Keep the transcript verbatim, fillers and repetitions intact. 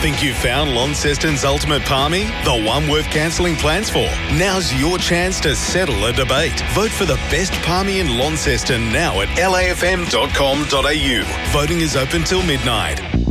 Think you've found Launceston's ultimate palmy? The one worth cancelling plans for? Now's your chance to settle a debate. Vote for the best palmy in Launceston now at l a f m dot com dot a u. Voting is open till midnight.